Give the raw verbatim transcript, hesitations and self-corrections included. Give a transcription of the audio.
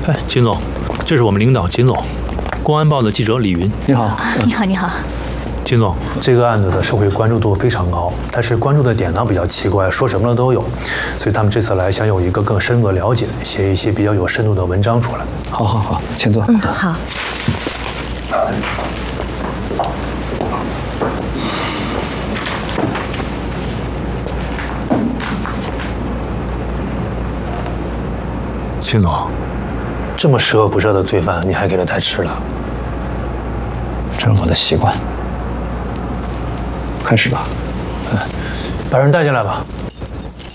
哎，秦总，这是我们领导秦总，公安报的记者李云。 你好， 你好，你好。 秦总，这个案子的社会关注度非常高，但是关注的点呢比较奇怪，说什么的都有，所以他们这次来想有一个更深入的了解，写一些比较有深度的文章出来。 好好好，请坐。 嗯，好。 秦总，这么十恶不赦的罪犯，你还给他带吃了？ 这是我的习惯。开始吧。 把人带进来吧。